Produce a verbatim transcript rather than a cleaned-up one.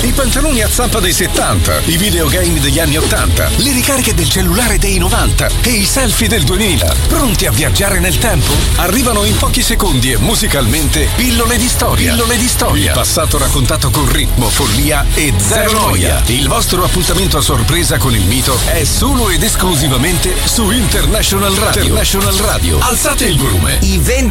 i pantaloni a zampa dei settanta, i videogame degli anni ottanta, le ricariche del cellulare dei novanta e i selfie del duemila. Pronti a viaggiare nel tempo? Arrivano in pochi secondi e musicalmente Pillole di storia. Pillole di storia. Il passato raccontato con ritmo, follia e zero noia. Il vostro appuntamento a sorpresa con il mito è solo ed esclusivamente su International Radio. International Radio. Alzate il volume. I